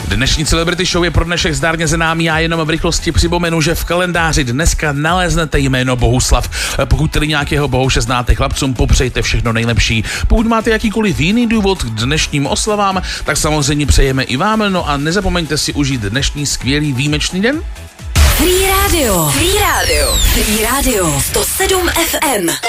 Dnešní Celebrity Show je pro dnešek zdárně známý, já jenom v rychlosti připomenu, že v kalendáři dneska naleznete jméno Bohuslav. Pokud tedy nějakého Bohuše znáte, chlapcům popřejte všechno nejlepší. Pokud máte jakýkoliv jiný důvod k dnešním oslavám, tak samozřejmě přejeme i vám, no a nezapomeňte si užít dnešní skvělý výjimečný den. Free Radio 107 FM.